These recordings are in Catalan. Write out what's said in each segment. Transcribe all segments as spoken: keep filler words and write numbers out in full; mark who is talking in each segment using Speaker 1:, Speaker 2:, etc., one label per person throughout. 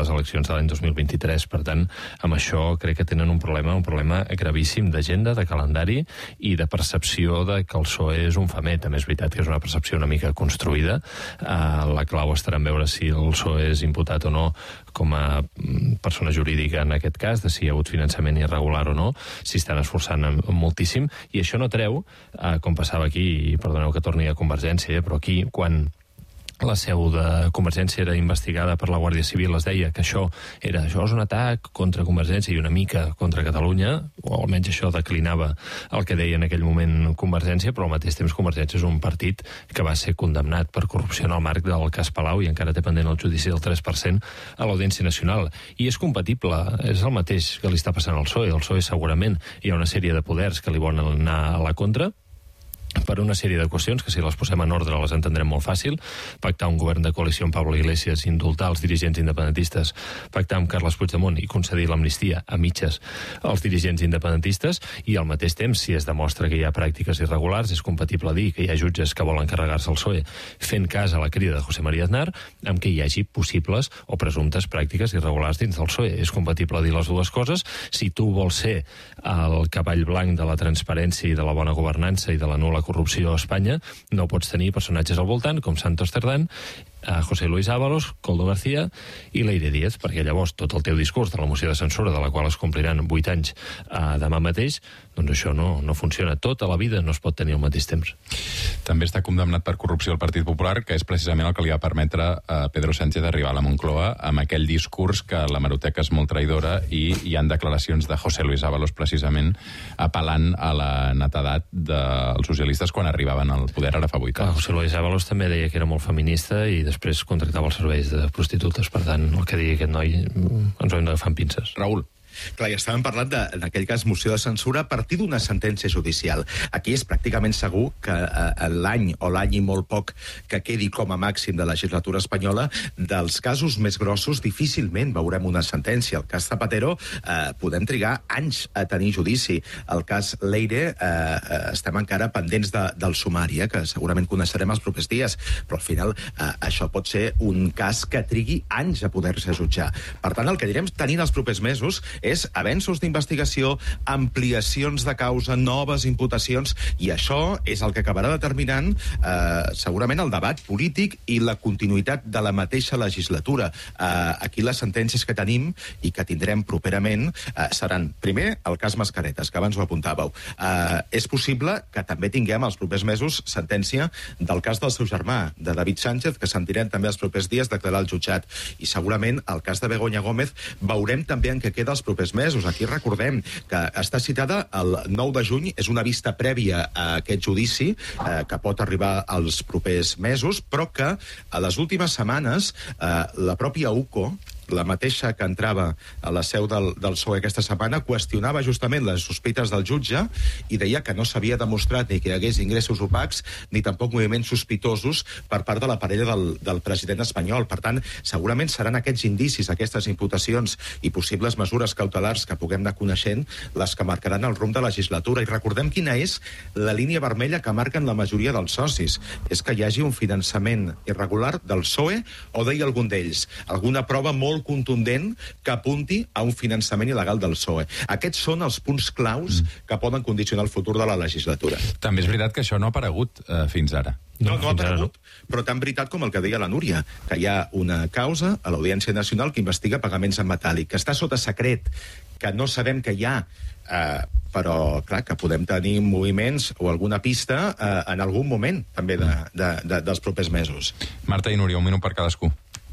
Speaker 1: les eleccions de l'any dos mil vint-i-tres. Per tant, amb això crec que tenen un problema, un problema gravíssim d'agenda, de calendari i de percepció de que el P S O E és un famet. També és veritat que és una percepció una mica construïda. Uh, la clau estarà en veure si el P S O E és imputat o no com a persona jurídica en aquest cas, de si hi ha hagut finançament irregular o no, si estan esforçant moltíssim, i això no treu, uh, com passava aquí, i perdoneu que torni a Convergència, eh, però aquí, quan la seu de Convergència era investigada per la Guàrdia Civil, es deia que això era això és un atac contra Convergència i una mica contra Catalunya, o almenys això declinava el que deia en aquell moment Convergència, però al mateix temps Convergència és un partit que va ser condemnat per corrupció en el marc del cas Palau i encara té pendent el judici del tres per cent a l'Audiència Nacional. I és compatible, és el mateix que li està passant al P S O E. El P S O E segurament hi ha una sèrie de poders que li volen anar a la contra, per una sèrie de qüestions que si les posem en ordre les entendrem molt fàcil. Pactar un govern de coalició amb Pablo Iglesias, indultar els dirigents independentistes, pactar amb Carles Puigdemont i concedir l'amnistia a mitges als dirigents independentistes, i al mateix temps, si es demostra que hi ha pràctiques irregulars, és compatible dir que hi ha jutges que volen carregar-se el P S O E fent cas a la crida de José María Aznar amb que hi hagi possibles o presumptes pràctiques irregulars dins del P S O E. És compatible dir les dues coses. Si tu vols ser el cavall blanc de la transparència i de la bona governança i de la nul·la corrupció a Espanya, no pots tenir personatges al voltant com Santos Cerdán, a José Luis Ábalos, Koldo García i Leire Díaz, perquè llavors tot el teu discurs de la moció de censura, de la qual es compliran vuit anys eh, demà mateix, doncs això no, no funciona. Tota la vida no es pot tenir al mateix temps.
Speaker 2: També està condemnat per corrupció el Partit Popular, que és precisament el que li va permetre a Pedro Sánchez arribar a la Moncloa amb aquell discurs que la hemeroteca és molt traïdora, i hi han declaracions de José Luis Ábalos precisament apel·lant a la netedat dels socialistes quan arribaven al poder ara fa vuit anys.
Speaker 1: José Luis Ábalos també deia que era molt feminista i després contractava els serveis de prostitutes. Per tant, el que digui aquest noi ens ho hem d'agafar amb pinces.
Speaker 2: Raül.
Speaker 3: Clar, ja estàvem parlant de, en aquell cas, moció de censura a partir d'una sentència judicial. Aquí és pràcticament segur que eh, l'any o l'any i molt poc que quedi com a màxim de legislatura espanyola, dels casos més grossos difícilment veurem una sentència. El cas Zapatero eh, podem trigar anys a tenir judici. El cas Leire eh, eh, estem encara pendents de, del sumari, eh, que segurament coneixerem els propers dies, però al final eh, això pot ser un cas que trigui anys a poder-se jutjar. Per tant, el que direm tenint els propers mesos és avenços d'investigació, ampliacions de causa, noves imputacions, i això és el que acabarà determinant eh, segurament el debat polític i la continuïtat de la mateixa legislatura. Eh, aquí les sentències que tenim i que tindrem properament eh, seran, primer, el cas Mascaretes, que abans ho apuntàveu. Eh, és possible que també tinguem els propers mesos sentència del cas del seu germà, de David Sánchez, que sentirem també els propers dies declarar al jutjat. I segurament el cas de Begoña Gómez veurem també en què queda els propers mesos. Aquí recordem que està citada el nou de juny, és una vista prèvia a aquest judici eh, que pot arribar als propers mesos, però que a les últimes setmanes eh, la pròpia U C O, la mateixa que entrava a la seu del, del P S O E aquesta setmana, qüestionava justament les sospites del jutge i deia que no s'havia demostrat ni que hi hagués ingressos opacs ni tampoc moviments sospitosos per part de la parella del, del president espanyol. Per tant, segurament seran aquests indicis, aquestes imputacions i possibles mesures cautelars que puguem anar coneixent les que marcaran el rumb de la legislatura. I recordem quina és la línia vermella que marquen la majoria dels socis. És que hi hagi un finançament irregular del P S O E o deia algun d'ells, alguna prova molt contundent que apunti a un finançament il·legal del P S O E. Aquests són els punts claus mm. que poden condicionar el futur de la legislatura.
Speaker 2: També és veritat que això no ha aparegut eh, fins ara.
Speaker 3: No, no ha aparegut, però tan veritat com el que deia la Núria, que hi ha una causa a l'Audiència Nacional que investiga pagaments en metàl·lic, que està sota secret, que no sabem que hi ha, eh, però, clar, que podem tenir moviments o alguna pista eh, en algun moment, també, de, de, de, dels propers mesos.
Speaker 2: Marta i Núria, un minut per cadascú.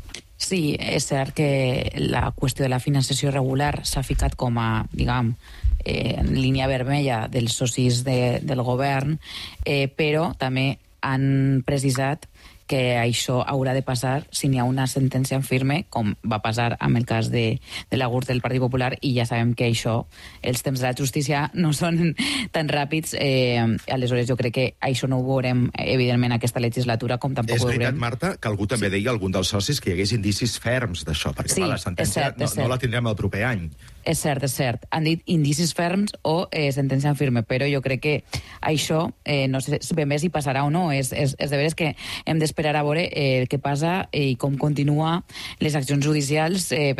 Speaker 4: Sí, és cert que la qüestió de la finançació irregular s'ha ficat com a, diguem, eh, en línia vermella dels socis de, del govern, eh, però també han precisat que això haurà de passar si n'hi ha una sentència en firme, com va passar amb el cas de, de la GURT del Partit Popular, i ja sabem que això, els temps de la justícia no són tan ràpids, eh, aleshores jo crec que això no ho veurem, evidentment, aquesta legislatura, com tampoc
Speaker 3: és
Speaker 4: ho veurem...
Speaker 3: És veritat, Marta, que algú també sí. deia, algun dels socis, que hi hagués indicis ferms d'això, perquè
Speaker 4: sí,
Speaker 3: clar, la sentència
Speaker 4: cert,
Speaker 3: no, no la tindrem el proper any.
Speaker 4: És cert, és cert. Han dit indicis ferms o eh, sentència en firme, però jo crec que això, eh, no sé ben bé si passarà o no, és, és, és de veres que hem d'esperar a veure eh, què passa i com continua les accions judicials eh,